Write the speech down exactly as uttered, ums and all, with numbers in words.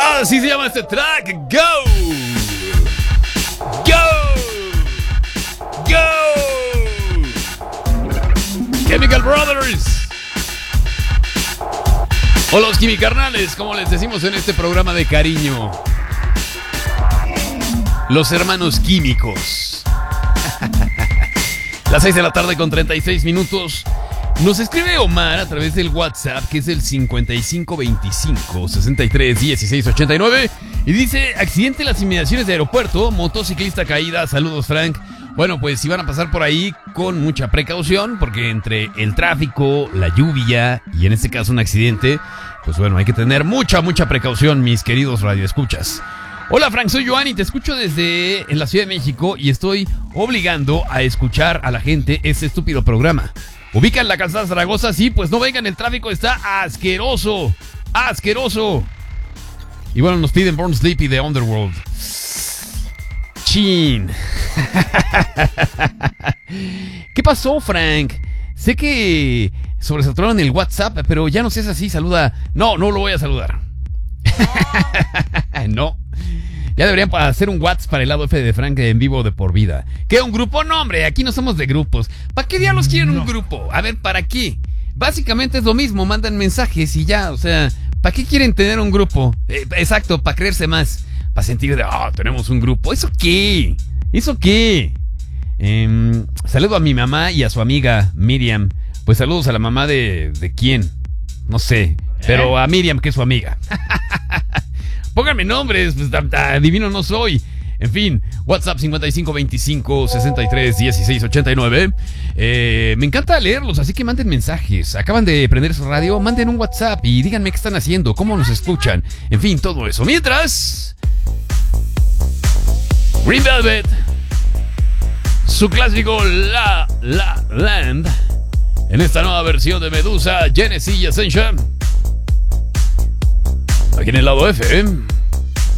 Así se llama este track. Go. Go. Go. Chemical Brothers. O los quimicarnales, como les decimos en este programa de cariño. Los hermanos químicos. Las seis de la tarde con treinta y seis minutos. Nos escribe Omar a través del WhatsApp, que es el cincuenta y cinco veinticinco sesenta y tres dieciséis ochenta y nueve. Y dice: accidente en las inmediaciones de aeropuerto, motociclista caída, saludos Frank. Bueno, pues si van a pasar por ahí, con mucha precaución, porque entre el tráfico, la lluvia y en este caso un accidente, pues bueno, hay que tener mucha, mucha precaución, mis queridos radioescuchas. Hola Frank, soy Joan y te escucho desde en la Ciudad de México y estoy obligando a escuchar a la gente este estúpido programa. ¿Ubican la calzada Zaragoza? Sí, pues no vengan, el tráfico está asqueroso, asqueroso. Y bueno, nos piden Born Sleepy de Underworld. Chin. ¿Qué pasó, Frank? Sé que sobresaturaron el WhatsApp, pero ya no seas así, saluda. No, no lo voy a saludar. No. Ya deberían hacer un WhatsApp para el lado F de Frank en vivo de por vida. ¿Qué? ¿Un grupo? No, hombre, aquí no somos de grupos. ¿Para qué diablos quieren no. un grupo? A ver, ¿para qué? Básicamente es lo mismo, mandan mensajes y ya, o sea, ¿para qué quieren tener un grupo? Eh, exacto, para creerse más, para sentir de, ah, oh, tenemos un grupo. ¿Eso qué? ¿Eso qué? Eh, saludo a mi mamá y a su amiga Miriam. Pues saludos a la mamá de, ¿de quién? No sé, pero a Miriam, que es su amiga. Pónganme nombres, pues adivino no soy. En fin, WhatsApp cincuenta y cinco veinticinco sesenta y tres dieciséis ochenta y nueve. Eh, me encanta leerlos, así que manden mensajes. Acaban de prender su radio, manden un WhatsApp y díganme qué están haciendo, cómo nos escuchan. En fin, todo eso. Mientras, Green Velvet, su clásico La La Land, en esta nueva versión de Medusa, Genesis y Ascension. Aquí en el lado F, ¿eh?